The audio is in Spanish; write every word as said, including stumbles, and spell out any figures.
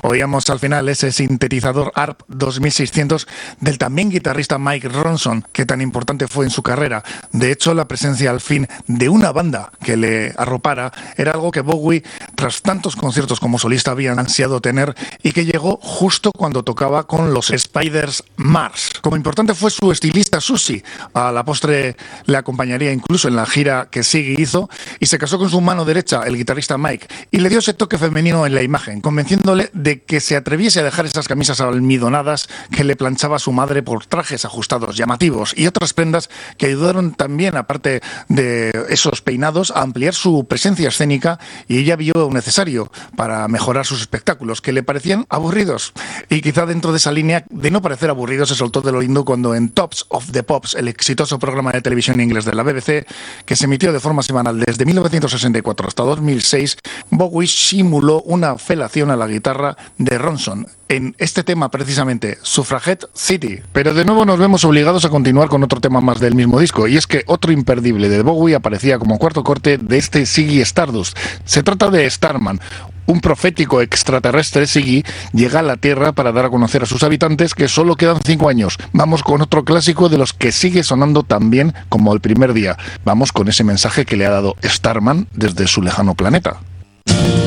Oíamos al final ese sintetizador A R P dos mil seiscientos del también guitarrista Mike Ronson, que tan importante fue en su carrera. De hecho, la presencia al fin de una banda que le arropara era algo que Bowie, tras tantos conciertos como solista, había ansiado tener y que llegó justo cuando tocaba con los Spiders Mars. Como importante fue su estilista Susie, a la postre le acompañaría incluso en la gira que Ziggy hizo, y se casó con su mano derecha, el guitarrista Mike, y le dio ese toque femenino en la imagen, convenciéndole de que se atreviese a dejar esas camisas almidonadas que le planchaba su madre por trajes ajustados llamativos y otras prendas que ayudaron también, aparte de esos peinados, a ampliar su presencia escénica, y ella vio necesario para mejorar sus espectáculos, que le parecían aburridos. Y quizá dentro de esa línea de no parecer aburridos se soltó de lo lindo cuando en Tops of the Pops, el exitoso programa de televisión inglés de la B B C, que se emitió de forma semanal desde mil novecientos sesenta y cuatro hasta dos mil seis, Bowie simuló una felación a la guitarra de Ronson en este tema precisamente, Suffragette City. Pero de nuevo nos vemos obligados a continuar con otro tema más del mismo disco, y es que otro imperdible de Bowie aparecía como cuarto corte de este Ziggy Stardust. Se trata de Starman. Un profético extraterrestre, Ziggy, llega a la Tierra para dar a conocer a sus habitantes que solo quedan cinco años. Vamos con otro clásico de los que sigue sonando tan bien como el primer día. Vamos con ese mensaje que le ha dado Starman desde su lejano planeta.